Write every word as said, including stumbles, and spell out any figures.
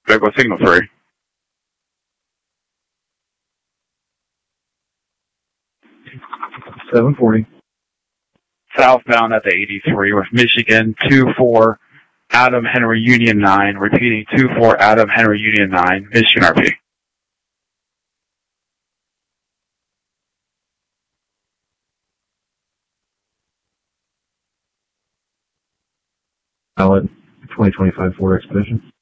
Douglas Signal three. seven forty. Southbound at the eighty-three with Michigan two four Adam Henry Union nine. Repeating two four Adam Henry Union nine. Michigan R P. Valid twenty twenty-five Ford Expedition.